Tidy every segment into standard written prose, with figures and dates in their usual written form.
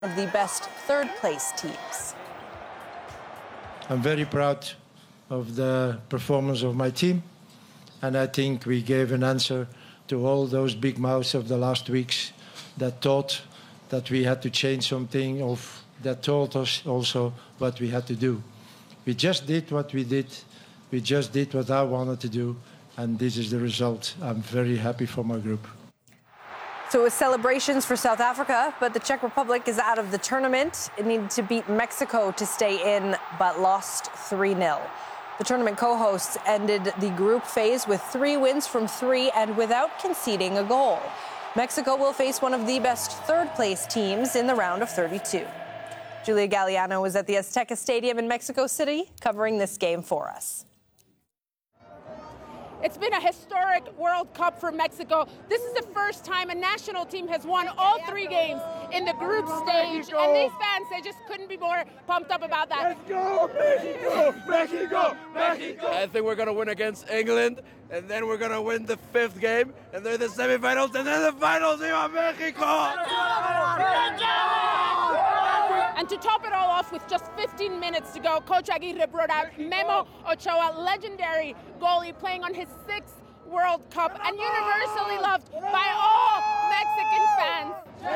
of the best third-place teams. I'm very proud of the performance of my team, and I think we gave an answer to all those big mouths of the last weeks that thought that we had to change something, that told us also what we had to do. We just did what we did. We just did what I wanted to do, and this is the result. I'm very happy for my group. So it was celebrations for South Africa, but the Czech Republic is out of the tournament. It needed to beat Mexico to stay in, but lost 3-0. The tournament co-hosts ended the group phase with 3 wins from 3 and without conceding a goal. Mexico will face one of the best third-place teams in the round of 32. Julia Galliano was at the Azteca Stadium in Mexico City covering this game for us. It's been a historic World Cup for Mexico. This is the first time a national team has won all 3 games in the group stage. And these fans, they just couldn't be more pumped up about that. Let's go, Mexico! Mexico! Mexico! I think we're going to win against England, and then we're going to win the 5th game, and they're the semifinals, and then the finals. ¡Viva Mexico! And to top it all off, with just 15 minutes to go, Coach Aguirre brought out Memo Ochoa, legendary goalie, playing on his 6th World Cup and universally loved by all Mexican fans.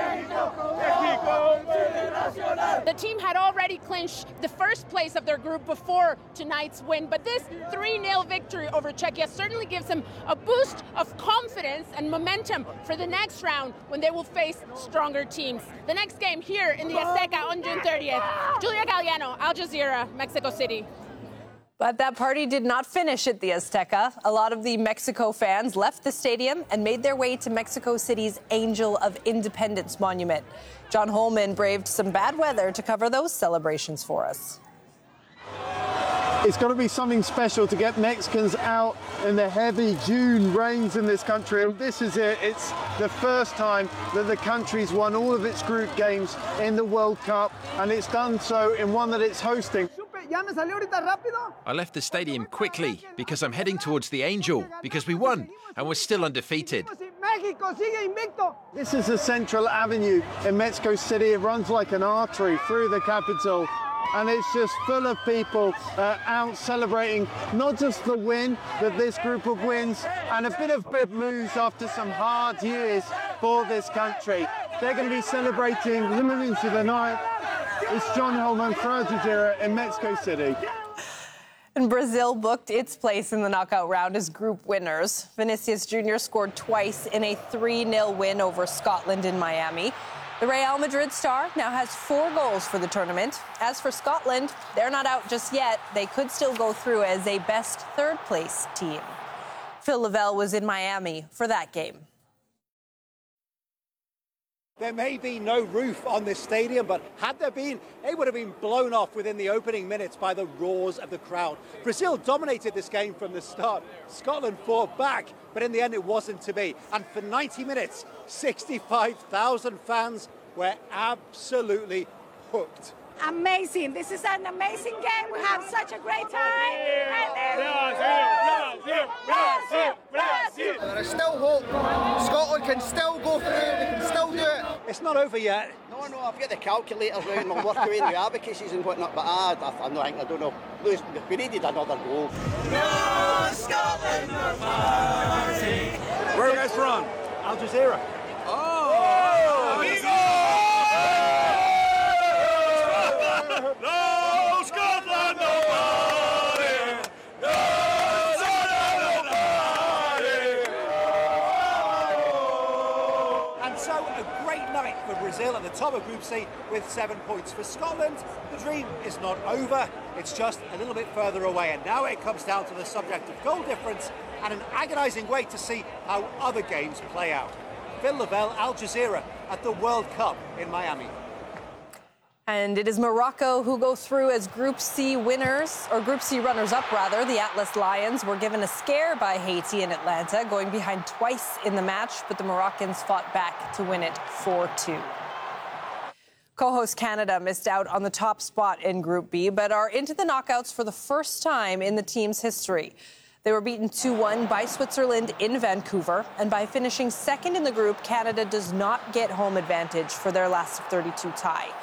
The team had already clinched the first place of their group before tonight's win, but this 3-0 victory over Czechia certainly gives them a boost of confidence and momentum for the next round when they will face stronger teams. The next game here in the Azteca on June 30th. Julia Galliano, Al Jazeera, Mexico City. But that party did not finish at the Azteca. A lot of the Mexico fans left the stadium and made their way to Mexico City's Angel of Independence monument. John Holman braved some bad weather to cover those celebrations for us. It's got to be something special to get Mexicans out in the heavy June rains in this country. And this is it. It's the first time that the country's won all of its group games in the World Cup, and it's done so in one that it's hosting. I left the stadium quickly because I'm heading towards the Angel because we won and we're still undefeated. This is the Central Avenue in Mexico City. It runs like an artery through the capital. And it's just full of people out celebrating not just the win, but this group of wins and a bit of good news after some hard years for this country. They're going to be celebrating the into the night. It's John Holman for Al Jazeera in Mexico City. And Brazil booked its place in the knockout round as group winners. Vinicius Jr. scored twice in a 3-0 win over Scotland in Miami. The Real Madrid star now has 4 goals for the tournament. As for Scotland, they're not out just yet. They could still go through as a best third-place team. Phil Lavelle was in Miami for that game. There may be no roof on this stadium, but had there been, it would have been blown off within the opening minutes by the roars of the crowd. Brazil dominated this game from the start. Scotland fought back, but in the end it wasn't to be. And for 90 minutes, 65,000 fans were absolutely hooked. Amazing. This is an amazing game. We have such a great time. There is still hope. Scotland can still go through. They can still do it. It's not over yet. No, I've got the calculators out and I'll work away the abacuses and whatnot, but I don't know. We needed another goal. No, Scotland are fighting. Where are you guys from? Al Jazeera. Oh, amigo! No, Scotland, nobody! No, Scotland, nobody! And so a great night for Brazil at the top of Group C with 7 points. For Scotland, the dream is not over. It's just a little bit further away. And now it comes down to the subject of goal difference and an agonising wait to see how other games play out. Phil Lavelle, Al Jazeera at the World Cup in Miami. And it is Morocco who go through as Group C winners, or Group C runners-up, rather. The Atlas Lions were given a scare by Haiti in Atlanta, going behind twice in the match, but the Moroccans fought back to win it 4-2. Co-host Canada missed out on the top spot in Group B, but are into the knockouts for the first time in the team's history. They were beaten 2-1 by Switzerland in Vancouver, and by finishing second in the group, Canada does not get home advantage for their last 32 tie.